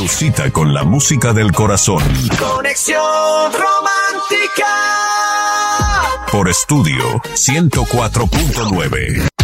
Tu cita con la música del corazón. Conexión Romántica. Por Estudio 104.9.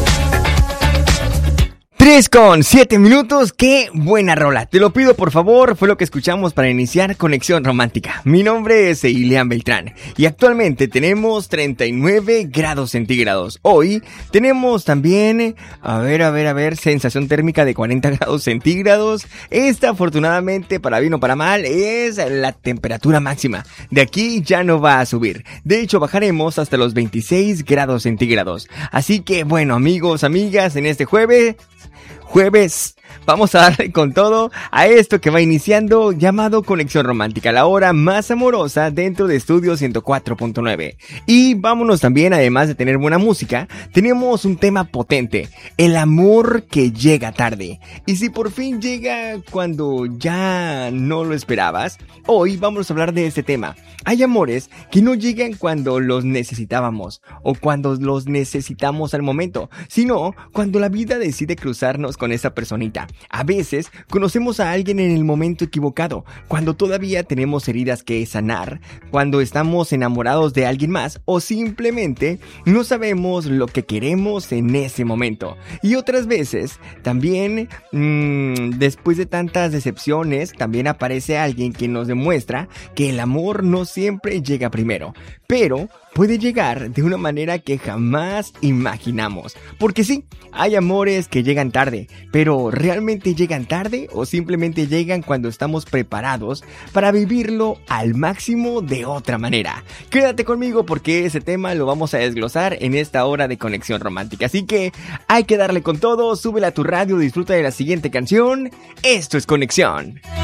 3:07. Qué buena rola. Te lo pido por favor, fue lo que escuchamos para iniciar Conexión Romántica. Mi nombre es Ilian Beltrán y actualmente tenemos 39 grados centígrados. Hoy tenemos también, sensación térmica de 40 grados centígrados. Esta afortunadamente, para bien o para mal, es la temperatura máxima. De aquí ya no va a subir. De hecho, bajaremos hasta los 26 grados centígrados. Así que bueno, amigos, amigas, en este jueves, vamos a darle con todo a esto que va iniciando, llamado Conexión Romántica, la hora más amorosa dentro de Estudio 104.9. Y vámonos también, además de tener buena música, tenemos un tema potente: el amor que llega tarde. Y si por fin llega cuando ya no lo esperabas, hoy vamos a hablar de este tema. Hay amores que no llegan cuando los necesitábamos o cuando los necesitamos al momento, sino cuando la vida decide cruzarnos con esa personita. A veces conocemos a alguien en el momento equivocado, cuando todavía tenemos heridas que sanar, cuando estamos enamorados de alguien más o simplemente no sabemos lo que queremos en ese momento. Y otras veces también, después de tantas decepciones, también aparece alguien que nos demuestra que el amor no siempre llega primero, pero puede llegar de una manera que jamás imaginamos. Porque sí, hay amores que llegan tarde, pero ¿realmente llegan tarde o simplemente llegan cuando estamos preparados para vivirlo al máximo de otra manera? Quédate conmigo porque ese tema lo vamos a desglosar en esta hora de Conexión Romántica. Así que hay que darle con todo, súbela a tu radio, disfruta de la siguiente canción. Esto es Conexión.